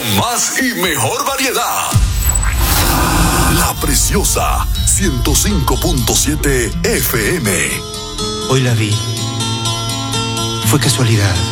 más y mejor variedad. La Preciosa 105.7 FM. Hoy la vi. Fue casualidad.